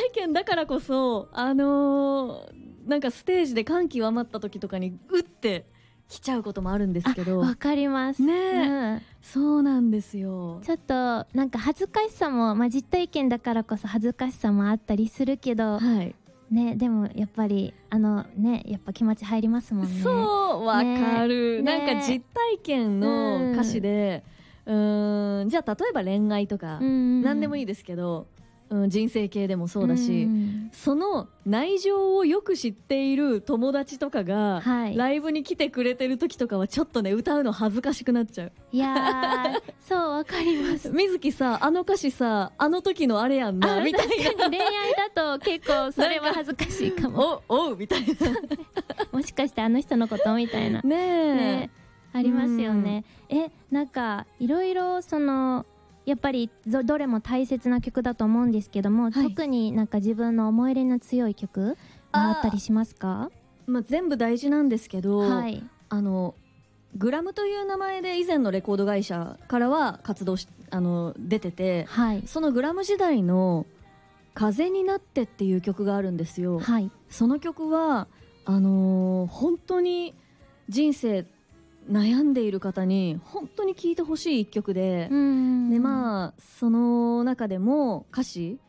験だからこそなんかステージで感極まった時とかにうって来ちゃうこともあるんですけど。 わかりますねえ、そうなんですよ。 ちょっとなんか恥ずかしさも、実体験だからこそ恥ずかしさもあったりするけど、 はいね、でもやっぱりやっぱ気持ち入りますもんね。 そう、わかる、 ねなんか実体験の歌詞で、じゃあ例えば恋愛とか、何でもいいですけど、人生系でもそうだし、その内情をよく知っている友達とかが、ライブに来てくれてる時とかはちょっとね歌うの恥ずかしくなっちゃう。 いやーそうわかります。 水木さ、あの歌詞さ、あの時のあれやんなみたいな。 確かに恋愛だと結構それは恥ずかしいかも。 おうみたいなもしかしてあの人のことみたいなねありますよね。なんかいろいろやっぱりどれも大切な曲だと思うんですけども、特になんか自分の思い入れの強い曲があったりしますか？ 全部大事なんですけど、グラムという名前で以前のレコード会社からは活動出てて、そのグラム時代の風になってっていう曲があるんですよ。その曲は本当に人生悩んでいる方に本当に聴いてほしい一曲で、その中でも歌詞、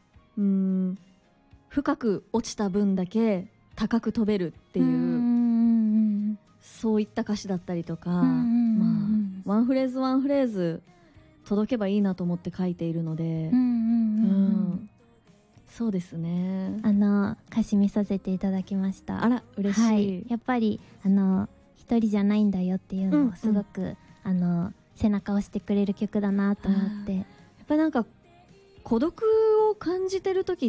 深く落ちた分だけ高く飛べるっていう、そういった歌詞だったりとか、ワンフレーズワンフレーズ届けばいいなと思って書いているので、そうですね。 歌詞見させていただきました。 あら嬉しい。 やっぱり一人じゃないんだよっていうのをすごく、背中を押してくれる曲だなと思って。やっぱりなんか孤独を感じてる時って、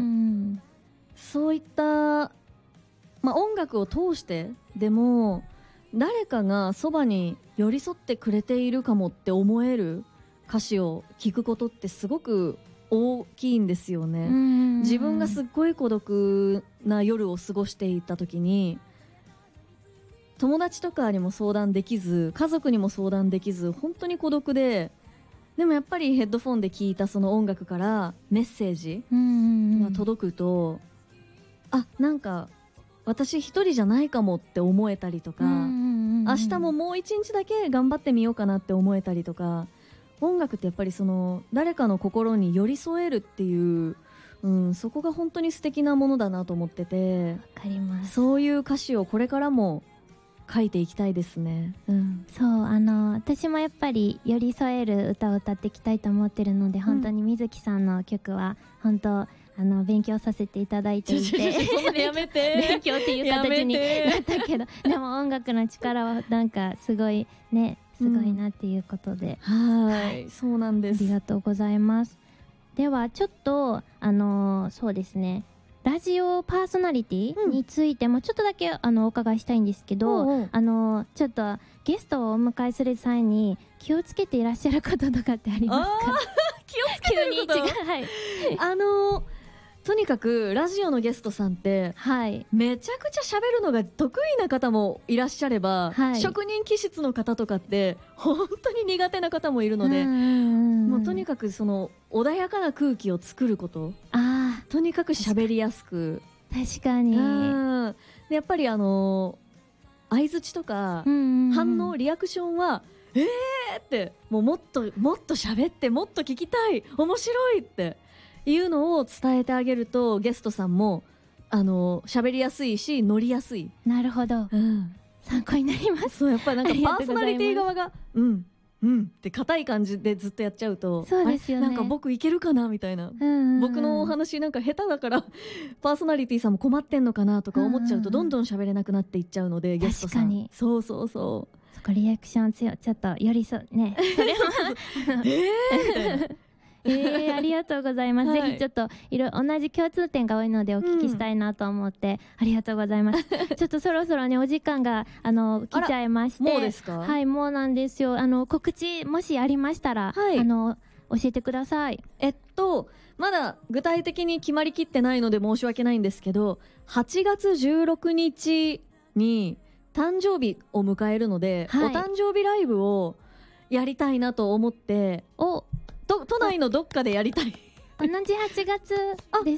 そういった音楽を通してでも誰かがそばに寄り添ってくれているかもって思える歌詞を聞くことってすごく大きいんですよね。自分がすっごい孤独な夜を過ごしていた時に、友達とかにも相談できず、家族にも相談できず、本当に孤独で、でもやっぱりヘッドフォンで聴いたその音楽からメッセージが届くと、なんか私一人じゃないかもって思えたりとか、明日ももう一日だけ頑張ってみようかなって思えたりとか、音楽ってやっぱり誰かの心に寄り添えるっていう、そこが本当に素敵なものだなと思ってて、 わかります。 そういう歌詞をこれからも書いていきたいですね。 そう私もやっぱり寄り添える歌を歌っていきたいと思ってるので、本当に水木さんの曲は本当勉強させていただいていてそんなやめて勉強っていう形になったけど、でも音楽の力はなんかすごいね、すごいなっていうことで、 そうなんです。 ありがとうございます。ではちょっとそうですね、ラジオパーソナリティについてもちょっとだけお伺いしたいんですけど、ちょっとゲストをお迎えする際に気をつけていらっしゃることとかってありますか？ 気をつけてることとにかくラジオのゲストさんって、めちゃくちゃ喋るのが得意な方もいらっしゃれば、職人気質の方とかって本当に苦手な方もいるので、もうとにかく穏やかな空気を作ること、とにかく喋りやすく。 確かに。 でやっぱり相槌とか反応、リアクションはってもっと喋って、もっと聞きたい、面白いっていうのを伝えてあげると、ゲストさんも喋りやすいし乗りやすい。 なるほど、参考になります。 そうやっぱりなんかパーソナリティ側がって硬い感じでずっとやっちゃうと、 そうですよね、 なんか僕いけるかなみたいな、僕のお話なんか下手だからパーソナリティさんも困ってんのかなとか思っちゃうと、どんどん喋れなくなっていっちゃうので、ゲストさん。 確かに。 そうそこリアクションちょっと寄り添うね、それもみたいなありがとうございます。ぜひちょっと同じ共通点が多いのでお聞きしたいなと思って、ありがとうございます。ちょっとそろそろねお時間が来ちゃいまして。 もうですか？ はい、もうなんですよ。告知もしありましたら、教えてください。 まだ具体的に決まりきってないので申し訳ないんですけど、8月16日に誕生日を迎えるので、お誕生日ライブをやりたいなと思って、都内のどっかでやりたい。 同じ8月です